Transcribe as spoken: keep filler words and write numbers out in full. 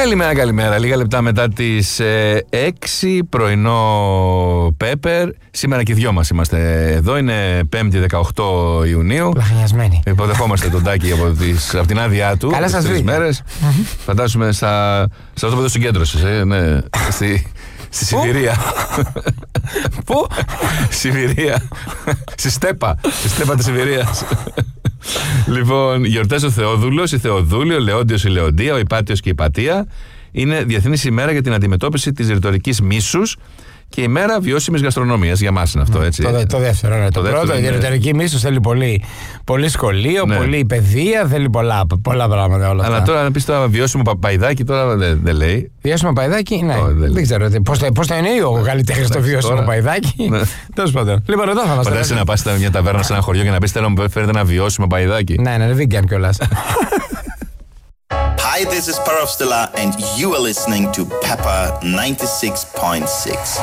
Καλημέρα, καλημέρα. Λίγα λεπτά μετά τις ε, έξι, πρωινό Πέπερ. Σήμερα και οι δυο μας είμαστε εδώ. Είναι πέμπτη δεκαοκτώ Ιουνίου. Λαχανιασμένοι. Υποδεχόμαστε τον Τάκη από, τις, από την άδειά του. Καλά σας βρήκα. Μέρες. Φαντάσουμε στα, στα οτόπεδο συγκέντρωσης. Ε, ναι, στη, στη Σιβηρία. Πού? Σιβηρία. Στη Στέπα. Στη Στέπα της Σιβηρίας. Λοιπόν, γιορτές ο Θεόδουλος, η Θεοδούλη, ο Λεόντιος, η Λεοντία, ο Υπάτιος και η Πατία. Είναι Διεθνής ημέρα για την αντιμετώπιση της ρητορικής μίσους και ημέρα βιώσιμης γαστρονομίας. Για μας είναι αυτό, έτσι. Το, το δεύτερο, ναι. Το, Το πρώτο, δεύτερο η είναι- ρητορική μίσος θέλει πολύ, πολύ σχολείο, Ναι. πολύ παιδεία, θέλει πολλά, πολλά πράγματα όλα αυτά. Αλλά τώρα να πεις τώρα βιώσιμο πα- παϊδάκι, τώρα δεν δεν λέει. Βιώσιμο παϊδάκι, ναι. Ω, δεν δεν λέει. ξέρω τι- πώς, το- πώς το εννοεί ο καλλιτέχνης το εντάξει, βιώσιμο τώρα. παϊδάκι. Ναι. Τέλος πάντων. Λοιπόν, εδώ θα είμαστε. Φαντάζεσαι να πας σε μια ταβέρνα σε ένα χωριό και να πεις θέλω να μου φέρετε ένα βιώσιμο παϊδάκι. Ναι, ναι, vegan κιόλας. Hi, this is Parov Stella, and you are listening to Pepper ninety-six point six.